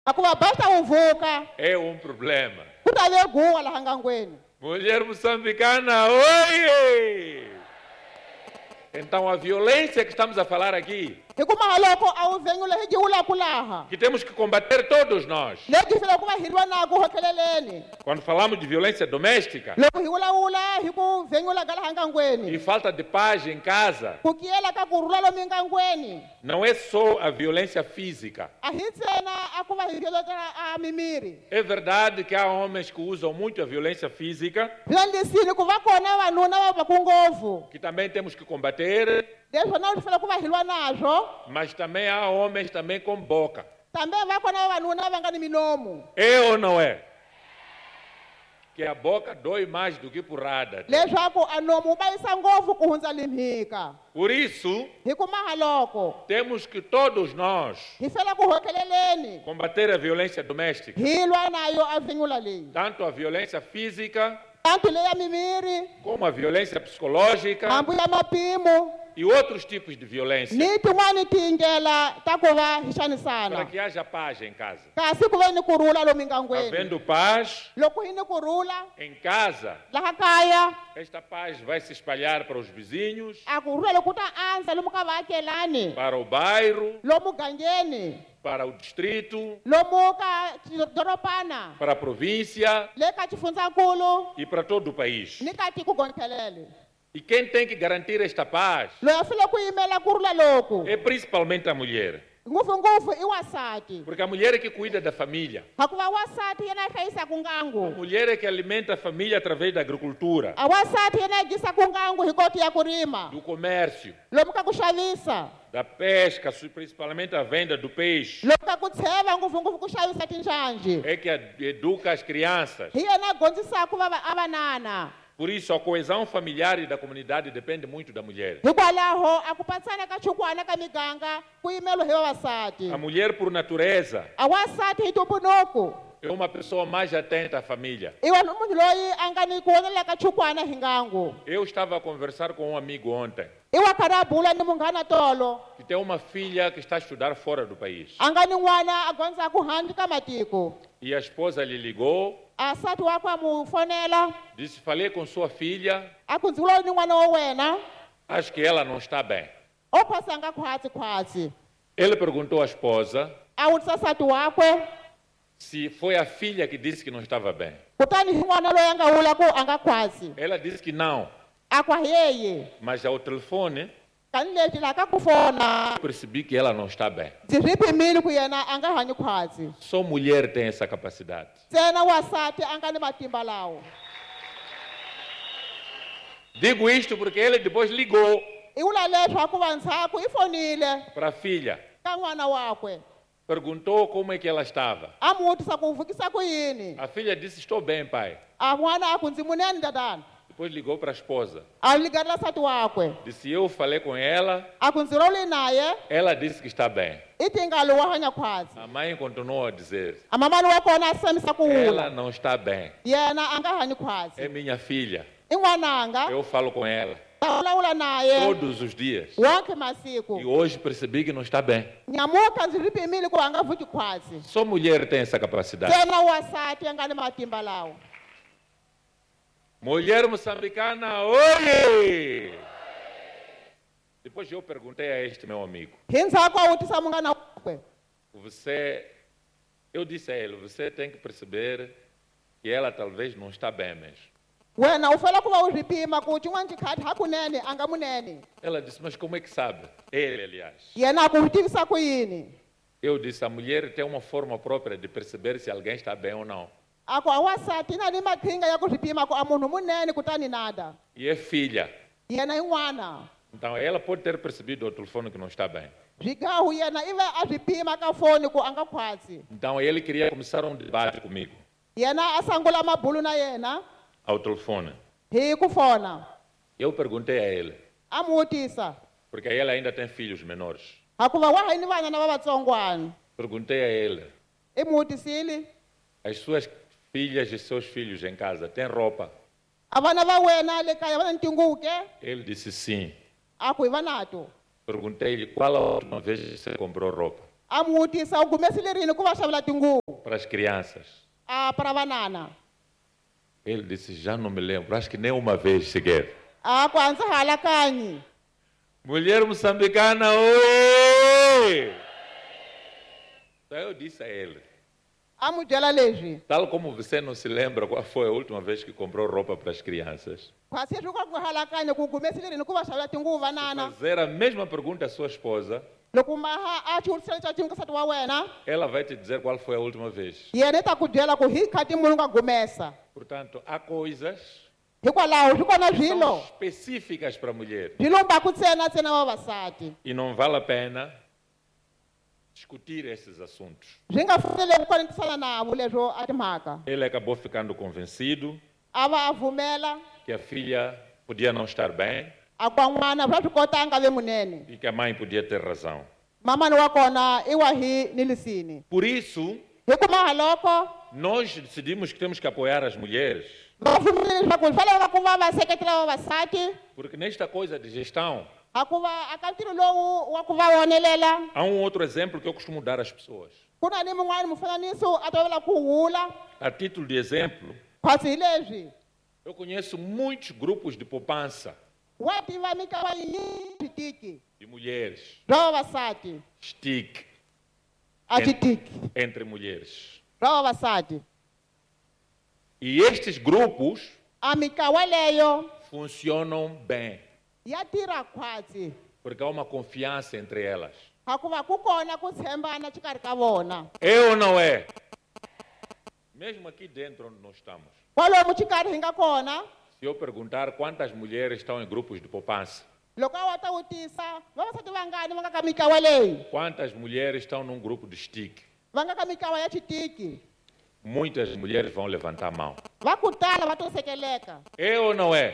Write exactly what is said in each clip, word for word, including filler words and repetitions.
Akuva basta uvuka é um problema. kuta le guwa laha ngangweni. Mulher moçambicana, oi! Então a violência que estamos a falar aqui, Hikumaha loko a wu venyula hi jiwula kulaha. que temos que combater todos nós. Leti fila kuva hirwa na ku hokeleleni. Quando falamos de violência doméstica Loko hi wula wula hi ku venyula ka laha ngangweni. e falta de paz em casa, Ku kiyela ka kurhula lomu ngangweni. não é só a violência física. A hi ntsena a kuva hi rhelotela a mimiri. É verdade que há homens que usam muito a violência física, Landisini ku va kona vanuna va va ku ngopfu. que também temos que combater, Leswi na swi fela ku va hirwa nazwo. mas também há homens também com boca. Tambe va kona vanuna va nga ni minomu. É ou não é? Que a boca dói mais do que porrada. Leswaku a nomu va yisa ngopfu ku hundza limhika. Por isso, Hi ku maha loko temos que todos nós hi fela ku hokeleleni. combater a violência doméstica, Hi lwa nayo a vinyula leyi. tanto a violência física Tanto leya mimiri, como a violência psicológica hambu ya mapimo, e outros tipos de violência, ni tin'wani tindlela ta ku va hi para xanisana. que haja paz em casa. Kasi ku ve ni kurhula lomu ngangweni. Havendo paz Loko hi ni kurhula em casa, laha kaya, esta paz vai se espalhar para os vizinhos, a kurhula loko ta andza lomu ka vaakelani, para o bairro, lomu gangeni, para o distrito, lomu ka doropana, para a província le ka xifundzankulu, e para todo o país. ni ka tiko gontlhelele. E quem tem que garantir esta paz Loyi a file ku yimela kurhula loku, é principalmente a mulher, ngopfungopfu i wasati. porque a mulher é que cuida da família. Hakuva wasati yena a hlayisaku A ngangu. mulher é que alimenta a família através da agricultura, A wasati yena a gisaku ngangu hi koti ya ku rima. do comércio, Lomu ka ku xavisa. da pesca, su- principalmente a venda do peixe. Lomu ka ku tsheva ngopfungopfu ku xavisa tinxanji. É que a- educa as crianças. Hi yena a dyondzisaku vava- a vanana. Por isso, a coesão familiar e da comunidade depende muito da mulher. Hikwalaho a ku patsana ka chukwana ka miganga ku yimeliwa hi vavasati. A mulher, por natureza, A wasati hi ntumbuluko é uma pessoa mais atenta à família. i wa munhu loyi a nga ni ku vonela ka chukwana hi ngangu. Eu estava a conversar com um amigo ontem, I wa karhi a bula ni munghana tolo. que tem uma filha que está a estudar fora do país. A nga ni n'wana a dyondzaku handle ka matiko. E a esposa lhe ligou, A nsati wakwe a mu fonela. disse, falei com sua filha, A ku ndzi vula ni n'wana wa wena. acho que ela não está bem. O phasa nga khwatsi-khwatsi. Ele perguntou à esposa A vutisa nsati wakwe. se foi a filha que disse que não estava bem. Kutani hi n'wana loyi a nga vula ku a nga khwatsi. Ela disse que não, A ku hi yeye. mas ao telefone Tanihileswi laha ka ku fona. percebi que ela não está bem. Ndzi swi pimile ku yena a nga hanyi khwatsi. Só mulher tem essa capacidade. Ntsena wasati a nga ni matimba lawo. Digo isto porque ele depois ligou I vula leswaku vantshwaku i fonile para a filha, ka n'wana wakwe. perguntou como é que ela estava. A mu vutisa ku u vukisa ku yini. A filha disse, estou bem, pai. A n'wana a ku ndzi munene tatana. Depois ligou para a esposa. A ligarela nsati wakwe. Disse, eu falei com ela, A ku ndzi role naye. ela disse que está bem. I tingalo wa hanya khwatsi. A mãe continuou a dizer, A mamani wa kona a samisa ku ela vula. não está bem. Yena a nga hanyi khwatsi. É minha filha. I n'wananga. Eu falo com ela Ta vulavula naye. todos os dias. Wonke masiku. E hoje percebi que não está bem. Nyamuka ndzi swi pimile ku a nga vuki khwatsi. Só mulher tem essa capacidade. Ntsena wasati a nga ni matimba lawo. Mulher moçambicana, oi! Depois eu perguntei a este meu amigo, Hi ndzhaku a vutisa munghana wakwe. você, eu disse a ele, você tem que perceber que ela talvez não está bem mesmo. Wena u fela ku va u swi pima ku tin'wana tikhati hakunene a nga munene. Ela disse, mas como é que sabe? Ele, aliás. Yena a ku swi tivisa ku yini. Eu disse, a mulher tem uma forma própria de perceber se alguém está bem ou não. A ku a wasati i na ni maqhinga ya ku swi pima ku a munhu munene kutani nada. E é filha. Yena i n'wana. Então ela pode ter percebido ao telefone que não está bem. Byigahu yena i ve a swi pima ka foni ku a nga khwatsi. Então ele queria começar um debate comigo, Yena a sangula mabulu na yena ao telefone. hi ku fona. Eu perguntei a ele, A mu vutisa. porque ela ainda tem filhos menores. Hakuva wa ha ni vana na vavatsongwana. Perguntei a ele, I mu vutisile. as suas filhas e seus filhos em casa têm roupa? A vana va wena le kaya va na ntinguvu ke? Ele disse sim. A ku hi va nato. Perguntei-lhe qual a última vez que você comprou roupa. a n'wi vutisa u humesile rini ku va xavela tinguvu para as crianças. a para vanana. Ele disse, já não me lembro, acho que nem uma vez sequer. A ku a ndzi halakanyi. Mulher moçambicana, oi! Então eu disse a ele, A n'wi byela leswi. tal como você não se lembra qual foi a última vez que comprou roupa para as crianças, Kasi swi ka ku halakanya ku humesile rini ku va xavela tinguvu vanana. fazer a mesma pergunta à sua esposa, Loko maha a xivutisela leswi a nsati wa wena, ela vai te dizer qual foi a última vez. yena i ta ku byela ku hi khati munhu nga humesa. Portanto, há coisas Hikwalaho swi kona que são swilo específicas para a mulher byi lombaku ntsena ntsena vavasati. e não vale a pena discutir esses assuntos. Byi nga fanele ku konetisana navo leswo a timhaka. Ele acabou ficando convencido A va a vhumela que a filha podia não estar bem a kwa n'wana swa swi kota a nga ve munene. e que a mãe podia ter razão. Mamani wa kona i wa hi nilisini. Por isso, Hi ku mahaloko nós decidimos que temos que apoiar as mulheres, va pfumerile leswaku swi fanele ku va va seketela vavasati porque nesta coisa de gestão, hikuva aka ntirho lowu wa ku va vonelela há um outro exemplo que eu costumo dar às pessoas. ku na ni mun'wana mufananiso a tovela ku hula. A título de exemplo, Kasi hi leswi eu conheço muitos grupos de poupança wa tiva mikava yinyingi switiki de mulheres, bya vavasati stick a xitiki entre mulheres. bya vavasati. E estes grupos A mikawa leyo funcionam bem, ya tirha khwatsi porque há uma confiança entre elas. hikuva ku kona ku tshembana xikarhi ka vona. É ou não é? Mesmo aqui dentro onde nós estamos, Kwalomu xikarhi hi nga kona, se eu perguntar quantas mulheres estão em grupos de poupança, loko a wa ta vutisa vavasati vangani va nga ka mikawa leyi, quantas mulheres estão num grupo de stick, va nga ka mikawa ya xitiki, muitas mulheres vão levantar a mão. va ku tala va to sekeleka. É ou não é?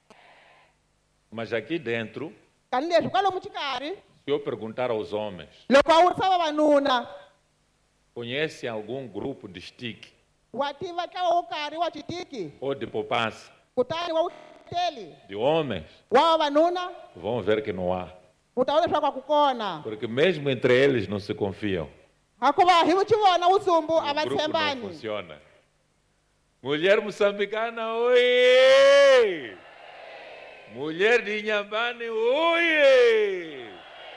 Mas aqui dentro, Tanihileswi kwalomu xikarhi se eu perguntar aos homens, loko a vutisa vavanuna conhecem algum grupo de stick wa tiva ntlawa wo karhi wa xitiki, ou de poupança kutani wa wuteli de homens, wa vavanuna, vão ver que não há. u ta vona leswaku a ku kona. Porque mesmo entre eles não se confiam. Hikuva hi xi vona vusumbu a O va grupo não tshembani. funciona. Mulher moçambicana, oi! Mulher de Inhambane, oi!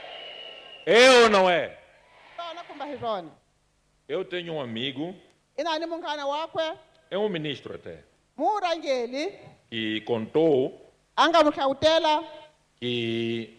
É ou não é? Swona kumbe hi swona. Eu tenho um amigo, I na ni munghana wakwe é um ministro até, murhangeli que contou a nga n'wi hlavutela que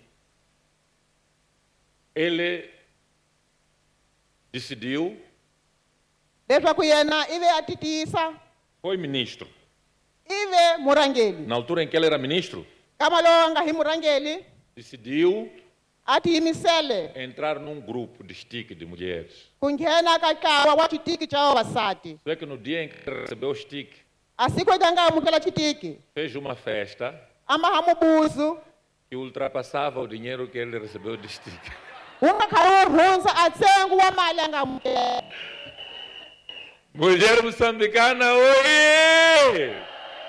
ele decidiu, leswaku yena i ve a ti tiyisa, foi ministro. i ve murhangeli. Na altura em que ele era ministro, Kama lowu a nga hi murhangeli decidiu a ti yimisele entrar num grupo de stick de mulheres. ku nghena ka ntlawa wa xitiki xa vavasati. Só que no dia em que ele recebeu o stick, A siku eka a nga amukela xitiki fez uma festa a maha mubuzu que ultrapassava o dinheiro que ele recebeu de stick. wu nga kha wu hundza a ntsengo wa mali a nga amukela. Mulher moçambicana, oi!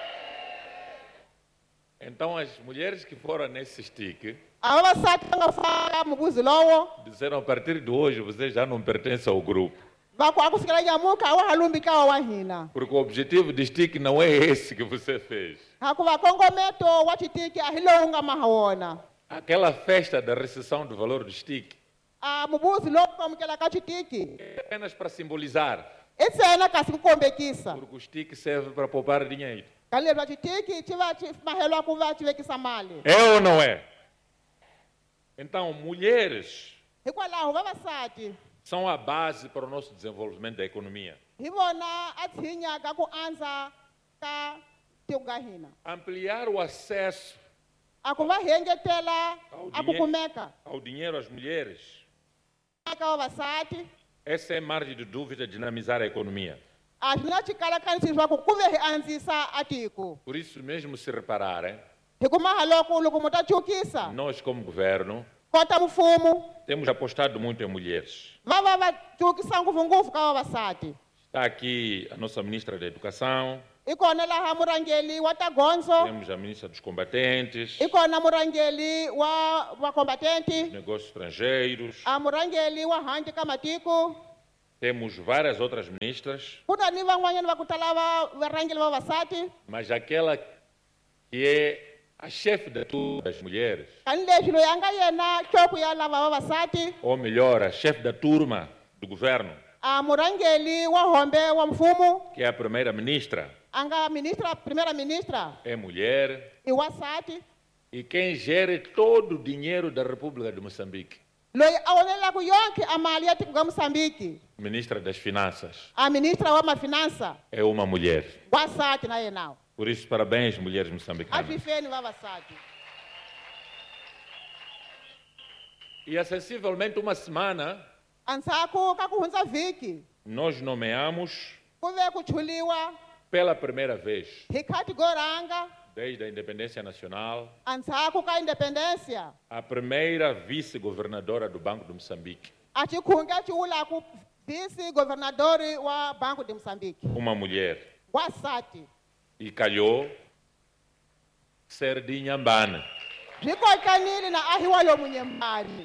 Então as mulheres que foram nesse stick A vavasati va nga faka mubuzu lowo disseram, a partir de hoje você já não pertence ao grupo. va ku a ku fikela nyamuka a wa ha lumbi ntlawa wa hina. Porque o objetivo de stick não é esse que você fez. Hikuva kongometo wa xitiki a hi lowu nga maha wona. Aquela festa da recessão do valor do stick A mubuzu lowu ku amukela ka xitiki é apenas para simbolizar, i ntsena kasi ku kombekisa. porque o stick serve para poupar dinheiro. Tanihileswi a xitiki xi va xi maheliwa ku va xi vekisa mali. É ou não é? Então, mulheres Hikwalaho vavasati são a base para o nosso desenvolvimento da economia. hi vona a tshinya ka ku andza ka tiko ka hina. Ampliar o acesso A ku va hi engetela ao, a ku dinhe- kumeka ao dinheiro às mulheres, ka vavasati essa é margem de dúvida dinamizar a economia. a swi na xikalakanisi leswaku ku ve hi andzisa a tiko. Por isso mesmo, se repararem, Hi ku maha loko loko mu ta chukisa nós como governo kota mfumo temos apostado muito em mulheres. va va va chukisa ngopfungopfu ka vavasati. Está aqui a nossa ministra da Educação, i kona laha murhangeri wa ta gondzo, temos a ministra dos Combatentes, i kona murhangeri wa vacombatente, Negócios Estrangeiros, a murhangeri wa handle ka matiko. temos várias outras ministras, Ku na ni van'wanyana va ku tala va varhangeri vavasati, mas aquela que é a chefe da turma das mulheres, tanihileswi loyi a nga yena nhloko ya lava vavasati, ou melhor, a chefe da turma do governo, a murhangeri wa hombe wa mfumo, que é a primeira-ministra, a nga ministra, primeira ministra, é mulher, i wasati, e quem gere todo o dinheiro da República de Moçambique, loyi a wonelaka yonke a mali ya tiko ga Moçambique, ministra das Finanças, a ministra wa mafinansa, é uma mulher. wasati na yenawo. Por isso, parabéns, mulheres A moçambicanas. vifeni vavasati. E há sensivelmente uma semana, Endzhaku ka ku hundza vhiki, nós nomeamos ku ve ku chuliwa pela primeira vez, hi khati go rhanga desde a independência nacional, endzhaku ka independência, a primeira vice-governadora do Banco de Moçambique, a chikhunge chi wulaku vice-governadori wa Banco de Moçambique, uma mulher. wasati. E calhou ser de Inhambane, Byi kotlanile na ahiwa lomu Nyembani,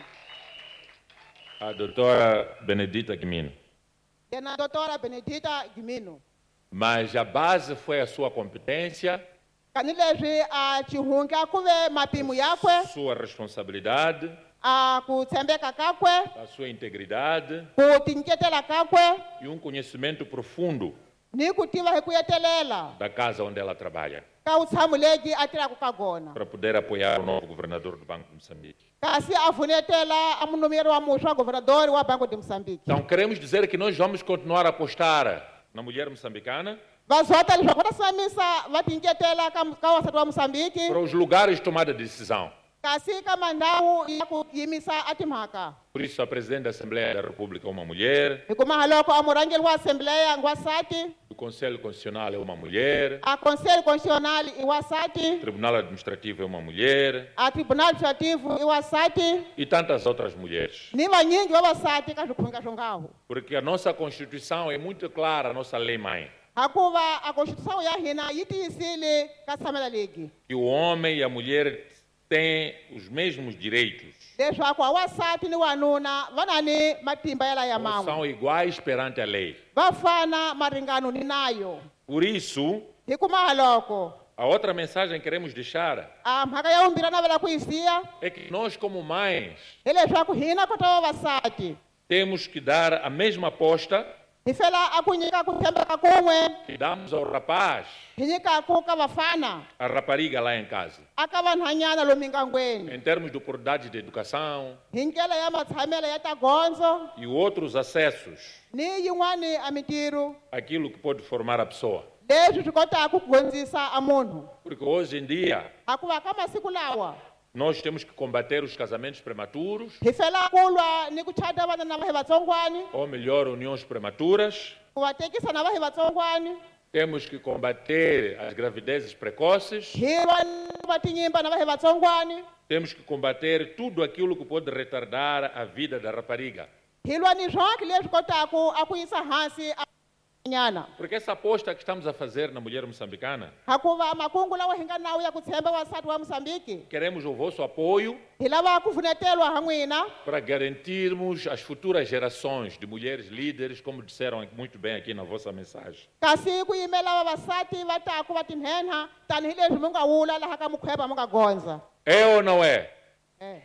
a doutora Benedita Guimino. yena doutora Benedita Guimino. Mas a base foi a sua competência, Tanihileswi a chihunge a ku ve matimu yakwe, sua responsabilidade, a ku tshembeka kakwe, a sua integridade ku tinyiketela kakwe, e um conhecimento profundo ni ku tiva hi ku yetelela da casa onde ela trabalha, ka vutshamo lebyi a tiraka ka kona. para poder apoiar o novo governador do Banco de Moçambique. Kasi a vunetela a munumeri wa muntshwa governador wa Banco de Moçambique. Então, queremos dizer que nós vamos continuar a apostar na mulher moçambicana Vazota leswaku va ta simamisa va tinyiketela ka ka wasati wa Moçambique, para os lugares de tomada de decisão. kasi ka mandhawu ya ku yimisa a timhaka. Por isso, a presidente da Assembleia da República é uma mulher, Hi kuma haloko a murhangeri wa assembleya i wasati, o Conselho Constitucional é uma mulher, a conselho constitucional i o wasati, Tribunal Administrativo é uma mulher a tribunal administrativo i wasati, e tantas outras mulheres. ni vanyingi vavasati ka swikhundla swo ngaho. Porque a nossa Constituição é muito clara, a nossa lei-mãe, Hakuva a constituição ya hina yi tiyisile ka tshamela legi que o homem e a mulher têm os mesmos direitos, leswaku a wasati ni wanuna va na ni matimba yala ya man'we, são iguais perante a lei. va fana maringano ni nayo. Por isso, Hi kuma haloko a outra mensagem que queremos deixar a mhaka ya vumbirhi a navela ku yi siya é que nós, como mães, hi leswaku hina kota vavasati temos que dar a mesma aposta hi fela a ku nyika ku tshembeka kun'we que damos ao rapaz, hi nyikaku ka vafana a rapariga lá em casa, a ka vanhwanyana lomu mindyangwini em termos de oportunidades de educação hi ndlela ya matshamelo ya ta gondzo e outros acessos ni yin'wani a mintirho àquilo que pode formar a pessoa. leswi swi kotaku ku dyondzisa a munhu. Porque hoje em dia, Hakuva ka masiku lawa nós temos que combater os casamentos prematuros, hi fela ku lwa ni ku chata vana na va hi vatsongwani, ou melhor, uniões prematuras. ku va tekisa na va hi vatsongwani, Temos que combater as gravidezes precoces. hi lwa ni va tinyimba na va hi vatsongwani, Temos que combater tudo aquilo que pode retardar a vida da rapariga. hi lwa ni zwonke leswi kotaku a ku yisa hansi a nyana. Porque essa aposta que estamos a fazer na mulher moçambicana, Hakuva makungu lawa hi nga nawu ya ku tshemba wasati wa Moçambique, queremos o vosso apoio hi lava ku vunetelwa ha n'wina para garantirmos as futuras gerações de mulheres líderes, como disseram muito bem aqui na vossa mensagem. kasi ku yimela vavasati va taku va tinhenha tanihileswi mi nga vula laha ka mukhweba mi nga gondza. É ou não é? Eh.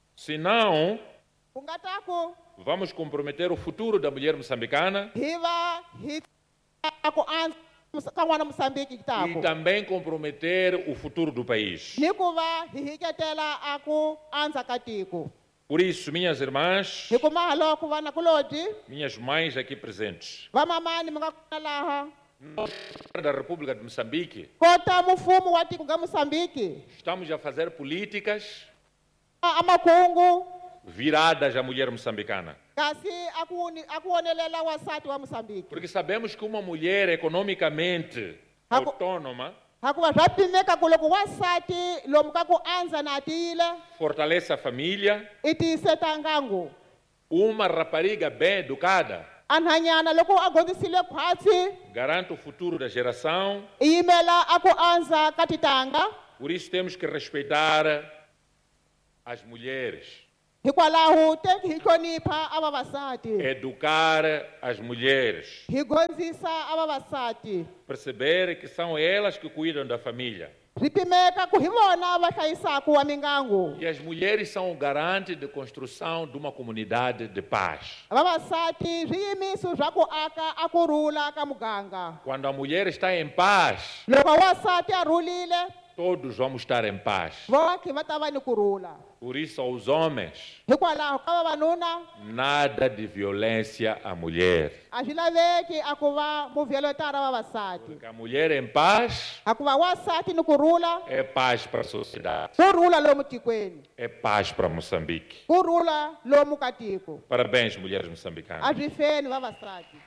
Senão, Ku nga taku vamos comprometer o futuro da mulher moçambicana hi va hi a ku antswa ka n'wana Moçambique e taku, também comprometer o futuro do país. ni ku va hi hiketela a ku andza ka tiko. Por isso, minhas irmãs, Hi kuma haloko vanakulobyi minhas mães aqui presentes, vamamani mi nga kona laha nós da República de Moçambique kota mfumo wa tiko ga Moçambique estamos a fazer políticas a a makungu viradas à mulher moçambicana. kasi a ku ni- a ku wonelela wasati wa Moçambique, Porque sabemos que uma mulher economicamente Haku- autônoma hakuva bya pimeka ku loko wasati lomu ka ku andza na tiyile fortalece a família. i tiyiseta ngangu. Uma rapariga bem educada anhanyana loko a gondzisile khwatsi garante o futuro da geração. i yimela a ku andza ka titanga. Por isso temos que respeitar as mulheres, Hikwalaho teki hi hlonipha a vavasati, educar as mulheres, hi gondzisa a vavasati, perceber que são elas que cuidam da família. ri pimeka ku hi vona va hlayisaka wa mindyangu. E as mulheres são o garante de construção de uma comunidade de paz. Vavasati swiyimiso swa ku aka a kurhula ka muganga. Quando a mulher está em paz, Loko wasati a rhulile, todos vamos estar em paz. vonke va ta va ni kurhula. Por isso, aos homens, Hikwalaho ka vavanuna nada de violência à mulher. a swi laveki a ku va muvhelotara vavasati. Porque a mulher em paz A ku va wasati ni kurhula, é paz para a sociedade, kurhula lomu tikweni, é paz para Moçambique. kurhula lomu ka tiko. Parabéns, mulheres A moçambicanas. swi feni vavasati.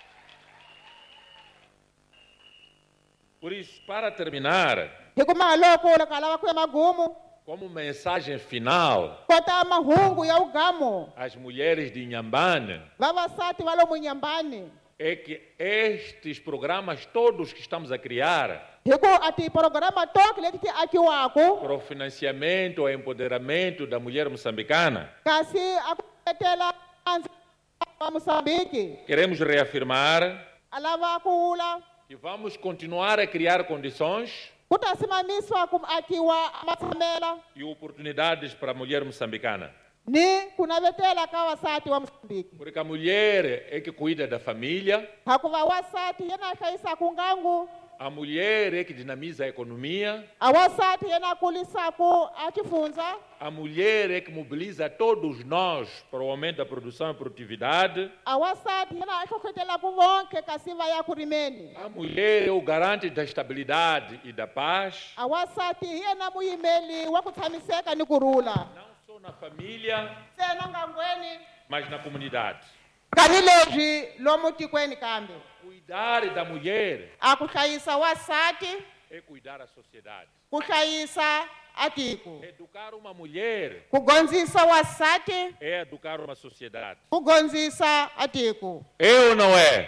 Por isso, para terminar, Hikumaha loko loko lava ku ya magumu, como mensagem final kota mahungu ya ugamo, às mulheres de Inhambane, vavasati va lomu Nyambani. é que estes programas todos que estamos a criar Hiku a tiprograma toki leti ti akiwaku, para o financiamento ou empoderamento da mulher moçambicana, kasi a ku etela andza wa Moçambique, queremos reafirmar a lava ku hula, que vamos continuar a criar condições ku ta simamiswa ku akiwa matshamela, e oportunidades para a mulher moçambicana. ni ku navetela ka wasati wa Moçambique. Porque a mulher é que cuida da família, Hakuva wasati yena a hlayisaka ngangu, a mulher é que dinamiza a economia, a wasati yena a kulisaka a xifundza, a mulher é que mobiliza todos nós para o aumento da produção e produtividade, a wasati yena a hlohlotelaka vonke kasi va ya ku rimeni. a mulher é o garante da estabilidade e da paz, A wasati hi yena muyimeli wa ku tshamiseka ni kurhula. não só na família, Ntsena ngangweni, mas na comunidade. kani lebyi lomu tikweni kambe. Cuidar da mulher A ku hlayisa wasati, é cuidar da sociedade. ku hlayisa a tiko. Educar uma mulher Ku gondzisa wasati, é educar uma sociedade. ku gondzisa a tiko. É ou não é?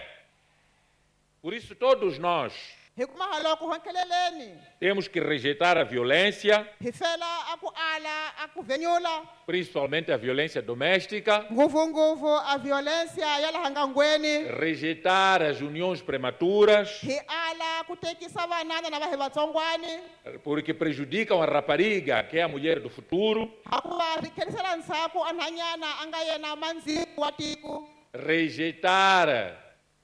Por isso, todos nós Hikumaha loko honkeleleni, temos que rejeitar a violência, hi fela a ku ala a ku venyula, principalmente a violência doméstica, nguvunguvu a violência ya laha ngangweni, rejeitar as uniões prematuras, hi ala ku tekisa vanana na vahi vatsongwani, porque prejudicam a rapariga, que é a mulher do futuro, hakuva ri khelisela ndzhaku a nhanyana a nga yena mandziku wa tiko, rejeitar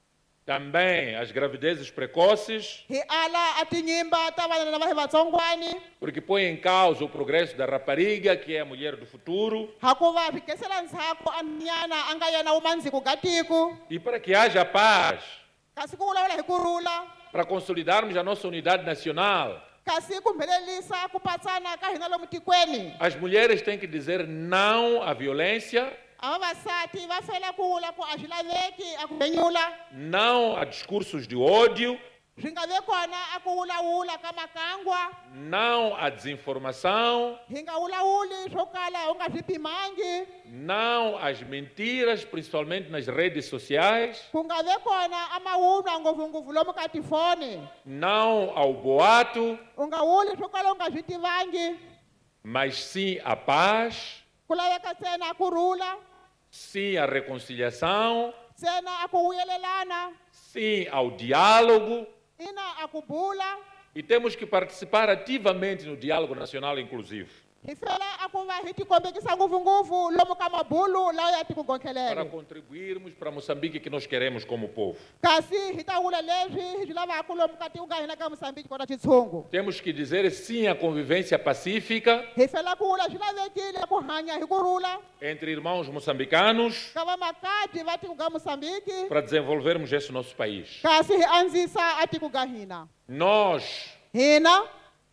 também as gravidezes precoces, hi ala a tinyimba ta vanana na vahi vatsongwani, porque põe em causa o progresso da rapariga, que é a mulher do futuro, hakuva ri khelisela ndzhaku a nhanyana a nga yena wumandziku ka tiko, e para que haja paz, kasi ku vulavula hi kurhula, para consolidarmos a nossa unidade nacional, kasi ku mbhelelisa ku patsana ka hina lomu tikweni. as mulheres têm que dizer não à violência, A vavasati va fela ku vula ku a swi laveki a ku venyula, não a discursos de ódio, swi nga ve kona a ku vulavula ka makangwa, não à desinformação, hi nga vulavuli swo kala u nga swi pimangi, não às mentiras, principalmente nas redes sociais, ku nga ve kona a mavunwa ngopfungopfu lomu ka tifoni, não ao boato, u nga vuli swo kala u nga swi tivangi, mas sim à paz, ku laveka ntsena a kurhula, sim à reconciliação, ntsena a ku vuyelelana, sim ao diálogo, ina a ku bula, e temos que participar ativamente no diálogo nacional inclusivo, hi fela a ku va hi tikombekisa ngopfungopfu lomu ka mabulu lawa ya para tikugontlhelele. contribuirmos para Moçambique que nós queremos como povo. Kasi hi ta vula leswi hi swi lavaka lomu ka tiko ka hina ka Moçambique kona xitshungu. Temos que dizer sim à convivência pacífica Hi fela ku vula swi lavekile ku hanya hi kurhula entre irmãos moçambicanos ka vamakati va tiko ka Moçambique, para desenvolvermos esse nosso país. kasi hi andzisa a tiko ka hina. Nós, Hina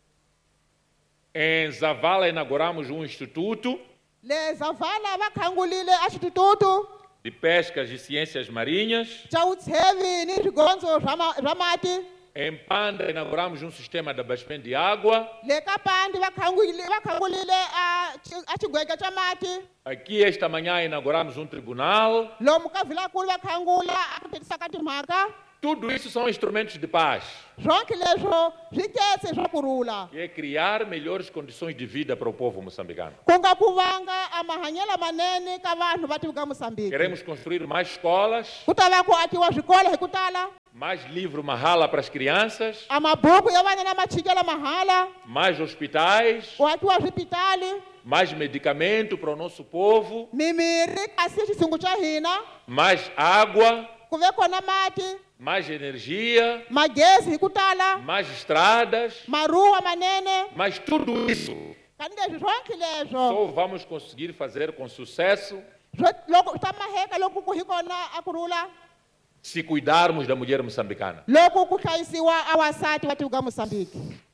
em Zavala, inauguramos um instituto le Zavala va khangulile a xitututu de pescas e ciências marinhas, xa vutshevi ni swigondzo swa ma- swa mati, Em Panda, inauguramos um sistema de abastecimento de água. le ka pandi va khangulile va khangulile a chi- a xigwega xa mati Aqui, esta manhã, inauguramos um tribunal. lomu ka vilakulu va khangula a ku tirhisa ka timhaka Tudo isso são instrumentos de paz, zonke leswo swi kese swa kurhula que é criar melhores condições de vida para o povo moçambicano. ku nga ku vanga a mahanyelo manene ka vanhu va tiva ka Moçambique Queremos construir mais escolas, ku ta va ku akiwa swikolo hi ku tala mais livro mahala para as crianças, a mabuku ya vana na machikela mahala mais hospitais, ku akiwa swipitali mais medicamento para o nosso povo, mimirhi kasi xisungu xa hina mais água, ku ve kona mati mais energia, magezi hi ku tala mais estradas, maruwa manene mas tudo isso kani leswi zonke leswo só vamos conseguir fazer com sucesso Zwo- loko ta maheka loko ku hi kona a kurhula se cuidarmos da mulher moçambicana. loko ku hlayisiwa a wasati va tiva ka Moçambique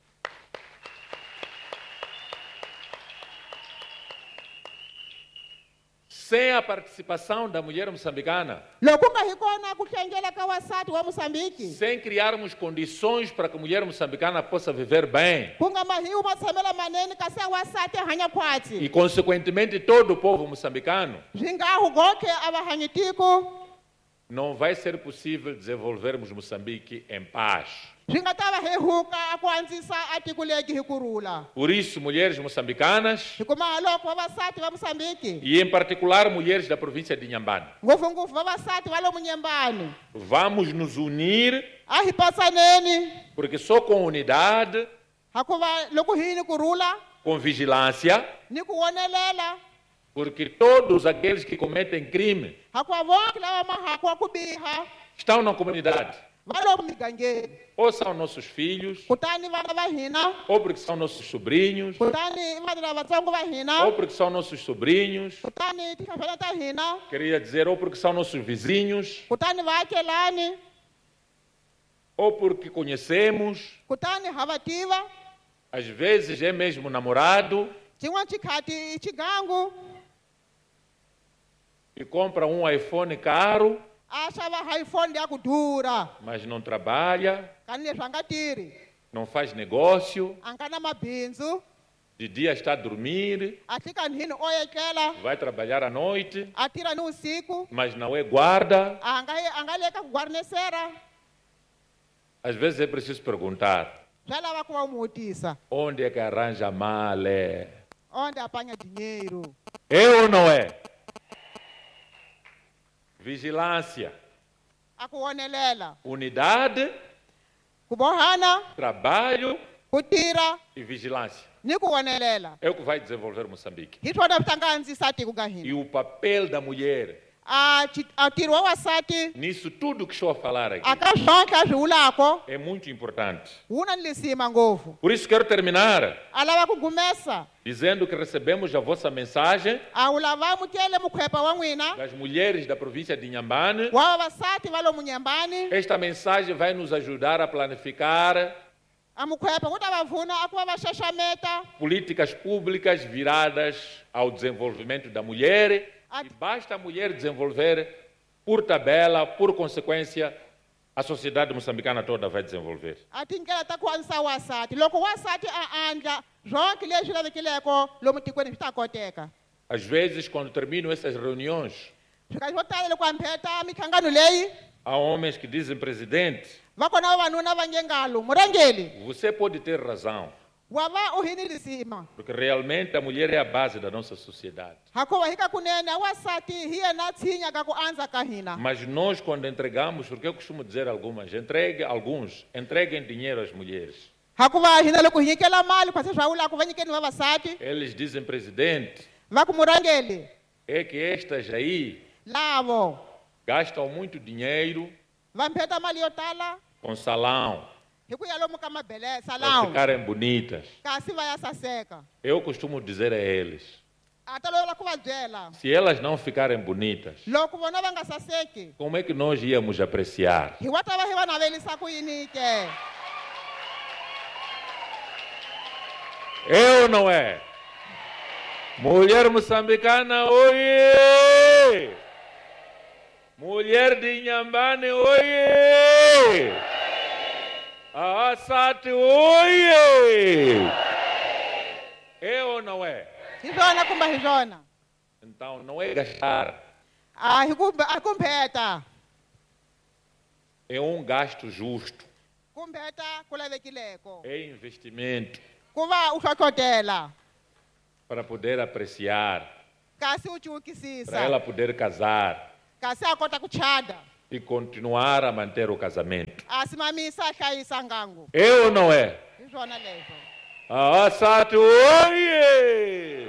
Sem a participação da mulher moçambicana, loko ku nga hi kona ku hlengela ka wasati wa Moçambique sem criarmos condições para que a mulher moçambicana possa viver bem ku nga mahiwi matshamelo manene kasi a wasati a hanya e, khwatsi consequentemente, todo o povo moçambicano, byi nga hu goke a va hanyi tiko não vai ser possível desenvolvermos Moçambique em paz. byi nga ta va hehuka a ku andzisa a tiko legi hi kurhula Por isso, mulheres moçambicanas, hikuva loko vavasati va Moçambique e em particular mulheres da província de Inhambane, ngopfungopfu vavasati va lomu nyembani vamos nos unir, a hi patsaneni porque só com unidade, hakuva loko hi ni kurhula com vigilância, ni ku wonelela porque todos aqueles que cometem crime hakuva vonke lava mahaku wa ku biha estão na comunidade, va lomu migangeni ou são nossos filhos, kutani vana va hina ou porque são nossos sobrinhos, kutani vana lavatsongo va hina ou porque são nossos sobrinhos, kutani tinhlavana ta hina queria dizer, ou porque são nossos vizinhos, kutani vaakelani ou porque conhecemos, kutani ha va tiva às vezes é mesmo namorado, xin'wana xikhati i xigangu e compra um iPhone caro, a xava iphone ya ku durha mas não trabalha, kani leswi a nga tirhi não faz negócio, a nga na mabindzu de dia está a dormir, a hlikanihini o etlela vai trabalhar à noite, a tirha ni vusiku mas não é guarda. a nga a nga le ka ku guarnesera Às vezes é preciso perguntar, swa lava ku va u n'wi vutisa onde é que arranja male? onde apanha dinheiro É ou não é? Vigilância, a ku wonelela unidade, ku bohana trabalho ku tirha e vigilância. ni ku wonelela É o que vai desenvolver Moçambique. hi swona swi ta nga andzisa tiko ka hina E o papel da mulher, a chi- a ntirho wa wasati nisso tudo que estou a falar aqui, aka zonke a swi vulako é muito importante. wu na ni lisima ngopfu Por isso quero terminar a lava ku gumesa dizendo que recebemos a vossa mensagem a wu lava amukele mukhwepa wa n'wina das mulheres da província de Inhambane. wa vavasati va lomu nyembani Esta mensagem vai nos ajudar a planificar a mukhwepa wu ta va pfuna a ku va va xaxameta políticas públicas viradas ao desenvolvimento da mulher. a E basta a mulher desenvolver, por tabela, por consequência, a sociedade moçambicana toda vai desenvolver. a tindlela ta ku andzisa wasati loko wasati a andla zonke leswi lavekileko lomu tikweni swi ta koteka Às vezes, quando terminam essas reuniões, swikali swo tala loko hambeta minhlangano leyi há homens que dizem, presidente, va kona vavanuna va nge ngalo murhangeli você pode ter razão, wa va u hi ni risima porque realmente a mulher é a base da nossa sociedade. hakuva hi ka kunene a wasati hi yena tshinya ka ku andza ka hina Mas nós, quando entregamos, porque eu costumo dizer a algumas, entregue, alguns, entreguem dinheiro às mulheres. hakuva hina loko hi nyikela mali kwase swa vula ku va nyikeni vavasati Eles dizem, presidente, va ku murhangeli é que estas aí lavo gastam muito dinheiro va mpheta mali yo tala com salão, hi ku ya lomu ka mabele para salawu ficarem bonitas. kasi va ya saseka Eu costumo dizer a eles, a ta lovola ku va byela se elas não ficarem bonitas, loko vona va nga saseki como é que nós íamos apreciar? hi wa ta va hi va navelisa ku yini ke É ou não é? Mulher moçambicana, oiê! Mulher de Inhambane, oiê! Wassati, oiê! É ou não é? Hi swona kumbe hi swona? Então, não é gastar, A hi kumbe a kumbheta. é um gasto justo, Kumbheta ku lavekileko. é investimento Ku va u hlohlotela. para poder apreciar, Kasi u para chukisisa. ela poder casar Kasi a kota ku chada. e continuar a manter o casamento. A si mamisa a hlayisa ngangu. É ou não é? Hi swona leswo. A Wassati, oiê!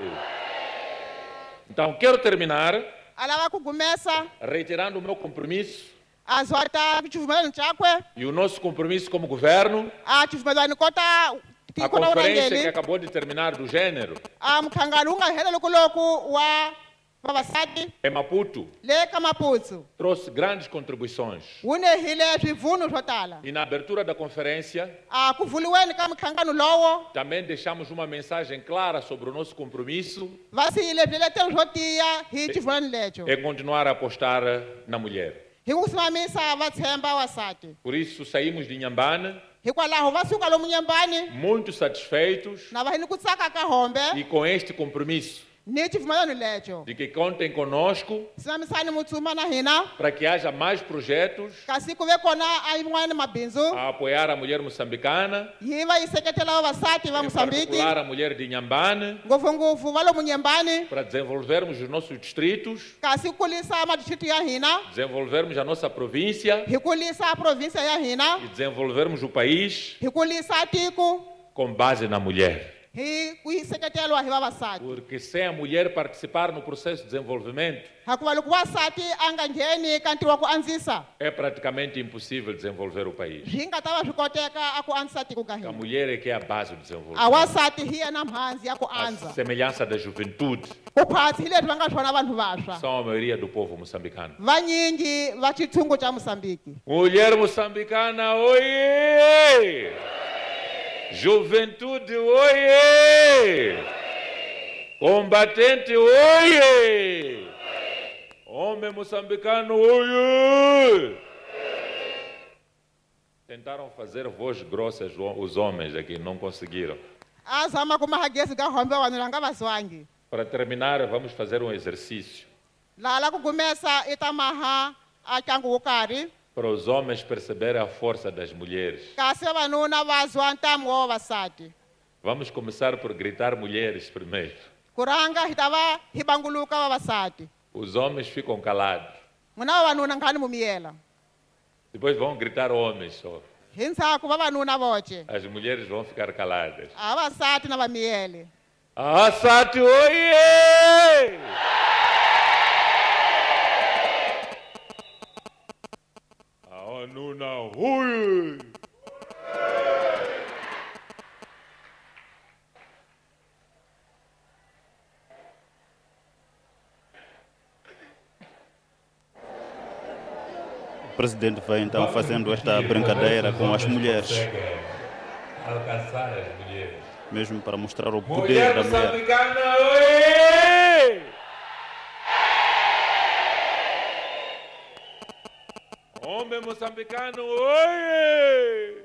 Então, quero terminar A lava ku gumesa reiterando o meu compromisso a zota chivumelwano chakwe. e o nosso compromisso como governo, A chivumelwano kota a tiko na conferência que urangeli. acabou de terminar do gênero A mkhangano wu nga hela loko loku wa vavasati em Maputo, le ka Maputsu. trouxe grandes contribuições. Wu nehile swipfuno swo tala. E na abertura da conferência, A ku vuliweni ka mkhangano lowo também deixamos uma mensagem clara sobre o nosso compromisso va siyile swiletelo swo tiya hi chivumelwano lecho. em continuar a apostar na mulher. Hi ku swi mamisa va tshemba wasati. Por isso, saímos de Inhambane Hikwalaho va suka lomu Nyembani muito satisfeitos na va hi ni ku tsaka ka hombe e com este compromisso ni chivumelwano lecho. de que contem conosco Si mamisani mutsuma na hina para que haja mais projetos kasi ku ve kona a yin'wana mabindzu a apoiar a mulher moçambicana, yi va yi seketela vavasati va em Moçambique particular a mulher de Inhambane, ngopfungopfu va lomu Nyembani para desenvolvermos os nossos distritos, kasi ku kulisa madistritu ya hina desenvolvermos a nossa província hi kulisa provinsia ya hina e desenvolvermos o país hi kulisa tiko com base na mulher. hi ku yi seketeriwa hi vavasati Porque sem a mulher participar no processo de desenvolvimento, hikuva loko wasati a nga ngheni ka ntirho wa ku andzisa é praticamente impossível desenvolver o país. swi nga ta va swi koteka a ku andzisa tiko ka A hina mulher é que é a base do a desenvolvimento. wasati hi yena mhandzi ya ku A andza semelhança da juventude, ku khwatsi hi leswi va nga swona vanhu vaswa são a maioria do povo moçambicano. vanyingi va xitshungu xa Moçambique. Mulher moçambicana, oiê! Juventude, oiê! Combatente, oiê! Homem moçambicano, oiê! Tentaram fazer voz grossas os homens aqui, não conseguiram. A zama ku mahagezi ka hombe vanhu va nga va zwangi Para terminar, vamos fazer um exercício laha la ku gumesa i ta maha a tlangu wo karhi para os homens perceberem a força das mulheres. kasi vavanuna va zwa ntamu wa vavasati. Vamos começar por gritar mulheres primeiro. Ku rhanga hi ta va hi banguluka vavasati. Os homens ficam calados. N'wina vavanuna nkhani mu miyela. Depois vão gritar homens só. Hi ntshaku vavanuna voce. As mulheres vão ficar caladas. A vavasati na va miyele. Wassati, oiê! Awanuna, oiê! O presidente vai então fazendo esta brincadeira com as mulheres, Alcançar as mulheres. mesmo para mostrar o poder Mulher da mulher. moçambicana, oiê! Homem moçambicano, oiê!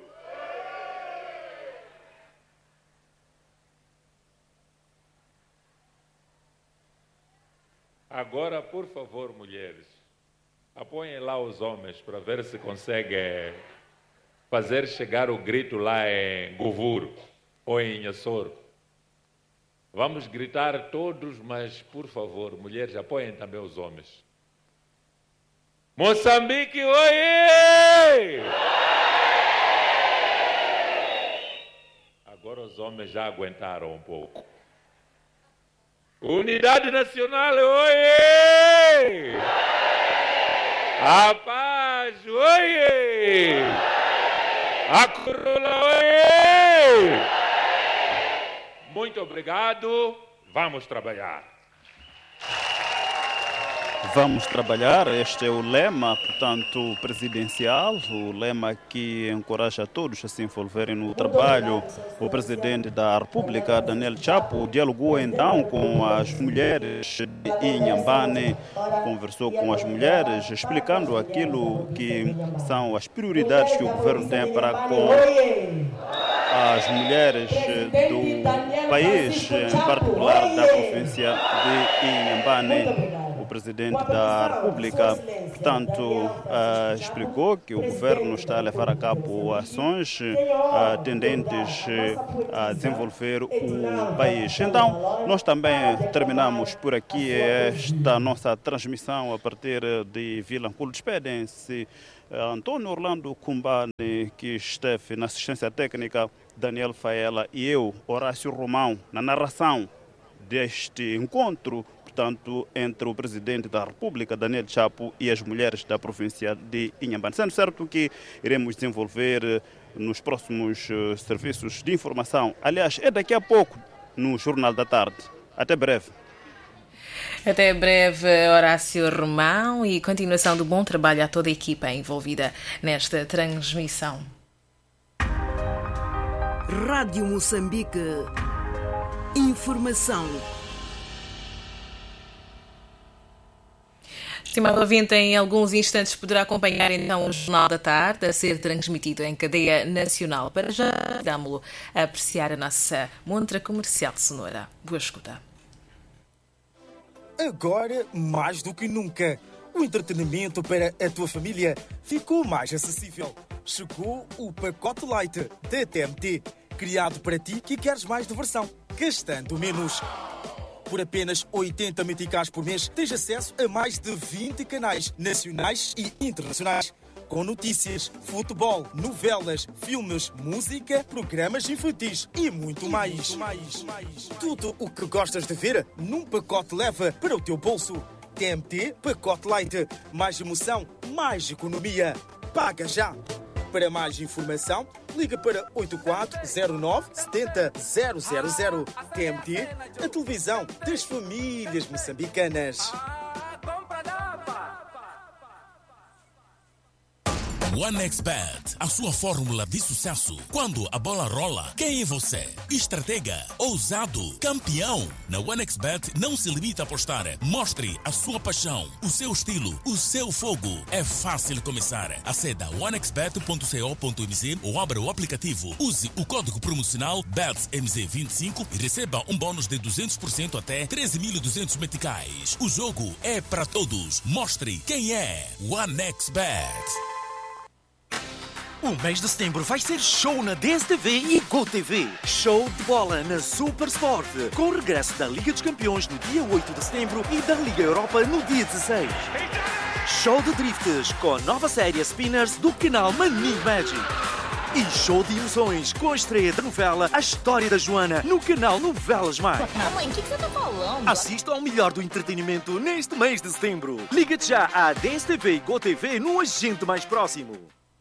Agora, por favor, mulheres, apoiem lá os homens para ver se conseguem fazer chegar o grito lá em Govuro ou em Inhassoro. Vamos gritar todos, mas, por favor, mulheres, apoiem também os homens. Moçambique, oiê! Agora os homens já aguentaram um pouco. Unidade Nacional, oiê! A paz, oiê! A coroa, oiê! Muito obrigado, vamos trabalhar. vamos trabalhar. Este é o lema, portanto, presidencial, o lema que encoraja todos a se envolverem no trabalho. O presidente da República, Daniel Chapo, dialogou então com as mulheres de Inhambane, conversou com as mulheres, explicando aquilo que são as prioridades que o governo tem para com as mulheres do país, em particular da província de Inhambane. O presidente da República, portanto, uh, explicou que o governo está a levar a cabo ações uh, tendentes a desenvolver o país. Então, nós também terminamos por aqui esta nossa transmissão a partir de Vilanculo. Despedem-se uh, Antônio Orlando Cumbane, que esteve na assistência técnica, Daniel Faela e eu, Horácio Romão, na narração deste encontro, portanto, entre o presidente da República, Daniel Chapo, e as mulheres da província de Inhambane. Sendo certo que iremos desenvolver nos próximos uh, serviços de informação. Aliás, é daqui a pouco no Jornal da Tarde. Até breve. Até breve, Horácio Romão, e continuação do bom trabalho a toda a equipa envolvida nesta transmissão. Rádio Moçambique. Informação. Estimado ouvinte, em alguns instantes poderá acompanhar então o Jornal da Tarde a ser transmitido em cadeia nacional. Para já, damos-lo a apreciar a nossa montra comercial de Sonora. Boa escuta. Agora, mais do que nunca, o entretenimento para a tua família ficou mais acessível. Chegou o pacote Light da T M T, criado para ti que queres mais diversão, gastando menos. Por apenas oitenta meticais por mês, tens acesso a mais de vinte canais nacionais e internacionais, com notícias, futebol, novelas, filmes, música, programas infantis e muito mais. Muito mais. Tudo o que gostas de ver num pacote leva para o teu bolso. T M T Pacote Light. Mais emoção, mais economia. Paga já! Para mais informação, liga para oito quatro zero nove sete zero zero zero. T M T, a televisão das famílias moçambicanas. OneXBet, a sua fórmula de sucesso. Quando a bola rola, quem é você? Estratega, ousado, campeão. Na OneXBet não se limita a apostar. Mostre a sua paixão, o seu estilo, o seu fogo. É fácil começar. Aceda a one x bet ponto co ponto m z ou abra o aplicativo. Use o código promocional B E T S M Z vinte e cinco e receba um bônus de duzentos por cento até treze mil e duzentos meticais. O jogo é para todos. Mostre quem é OneXBet. O mês de setembro vai ser show na D S T V e GoTV. Show de bola na Super Sport, com o regresso da Liga dos Campeões no dia oito de setembro e da Liga Europa no dia dezesseis. Show de drifts com a nova série Spinners do canal Money Magic. E show de emoções com a estreia da novela A História da Joana no canal Novelas Mais. Mãe, o que, que você tá falando? Assista ao melhor do entretenimento neste mês de setembro. Liga-te já à D S T V e GoTV no agente mais próximo.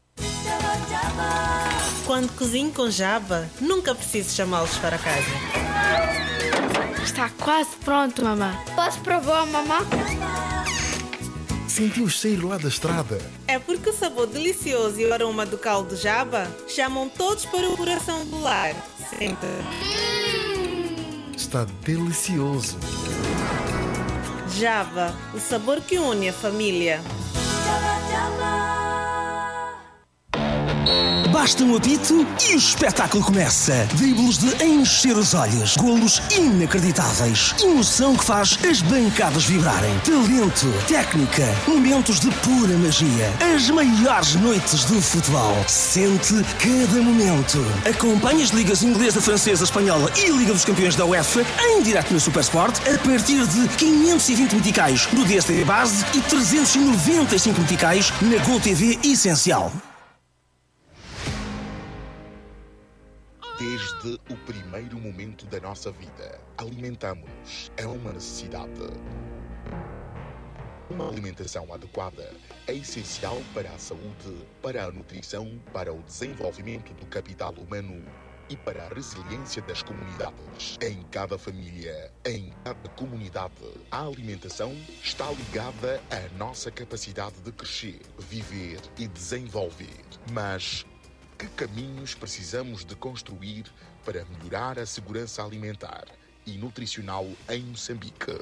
Quando cozinho com Java, nunca preciso chamá-los para casa. Está quase pronto, mamã. Posso provar, mamã? Senti o cheiro lá da estrada. É porque o sabor delicioso e o aroma do caldo Java chamam todos para o coração do lar. Senta. Está delicioso. Java, o sabor que une a família. Basta um apito e o espetáculo começa. Dribles de encher os olhos, golos inacreditáveis, emoção que faz as bancadas vibrarem, talento, técnica, momentos de pura magia, as maiores noites do futebol. Sente cada momento. Acompanhe as ligas inglesa, francesa, espanhola e Liga dos Campeões da UEFA em direto no Super Sport a partir de quinhentos e vinte meticais no D S T V Base e trezentos e noventa e cinco meticais na GoTV Essencial. Desde o primeiro momento da nossa vida, alimentamos-nos. É uma necessidade. Uma alimentação adequada é essencial para a saúde, para a nutrição, para o desenvolvimento do capital humano e para a resiliência das comunidades. Em cada família, em cada comunidade, a alimentação está ligada à nossa capacidade de crescer, viver e desenvolver. Mas que caminhos precisamos de construir para melhorar a segurança alimentar e nutricional em Moçambique?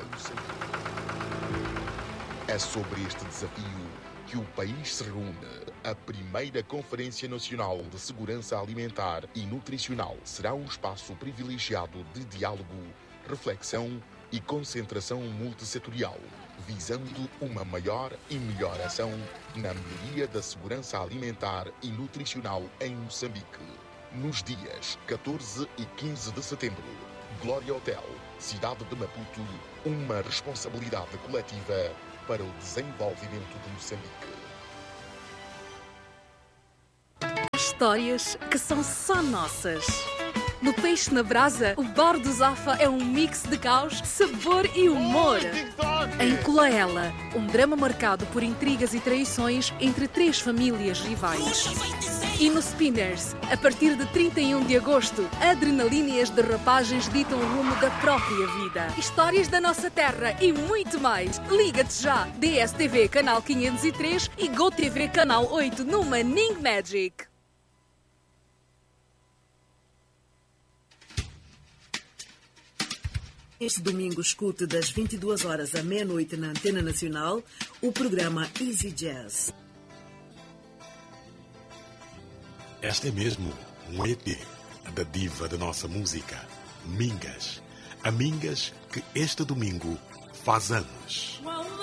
É sobre este desafio que o país se reúne. A primeira Conferência Nacional de Segurança Alimentar e Nutricional será um espaço privilegiado de diálogo, reflexão e concentração multissetorial, visando uma maior e melhor ação na melhoria da segurança alimentar e nutricional em Moçambique. Nos dias catorze e quinze de setembro, Glória Hotel, cidade de Maputo, uma responsabilidade coletiva para o desenvolvimento de Moçambique. Histórias que são só nossas. No Peixe na Brasa, o Bar do Zafa é um mix de caos, sabor e humor. Em Colaela, um drama marcado por intrigas e traições entre três famílias rivais. E no Spinners, a partir de trinta e um de agosto, adrenalina e as derrapagens ditam o rumo da própria vida. Histórias da nossa terra e muito mais. Liga-te já! D S T V Canal quinhentos e três e GoTV Canal oito no Manning Magic. Este domingo escute das vinte e duas horas à meia-noite na Antena Nacional o programa Easy Jazz. Este é mesmo um E P da diva da nossa música, Mingas. A Mingas que este domingo faz anos.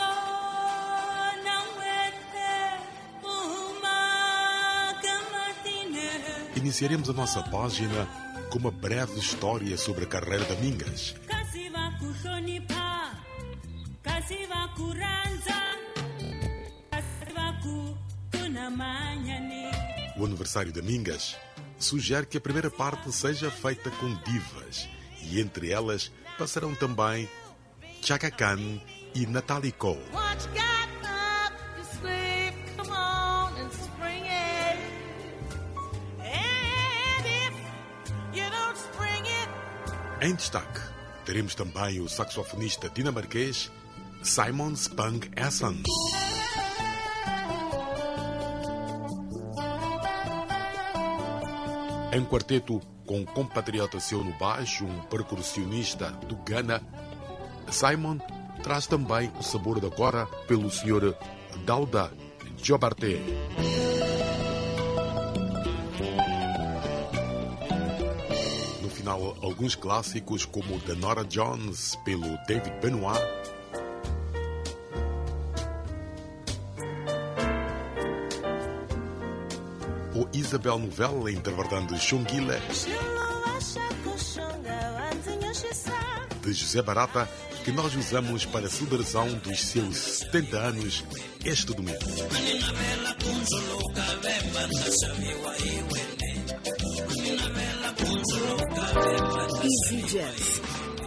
Iniciaremos a nossa página com uma breve história sobre a carreira da Mingas. O aniversário da Mingas sugere que a primeira parte seja feita com divas e entre elas passarão também Chaka Khan e Natalie Cole. Em destaque, teremos também o saxofonista dinamarquês Simon Spang Essen. Em quarteto, com o compatriota seu no baixo, um percussionista do Ghana, Simon traz também o sabor da cora pelo senhor Dauda Jobarte. No final, alguns clássicos como The Nora Jones pelo David Benoit, ou Isabel Novella interpretando Xongila, de José Barata, que nós usamos para a celebração dos seus setenta anos este domingo. Easy Jazz.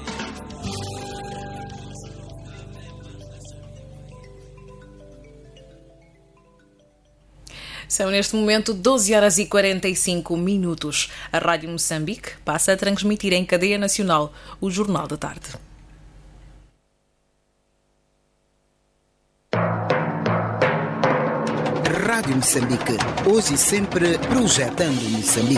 São neste momento doze horas e quarenta e cinco minutos. A Rádio Moçambique passa a transmitir em cadeia nacional o Jornal da Tarde. Rádio Moçambique, hoje e sempre projetando Moçambique.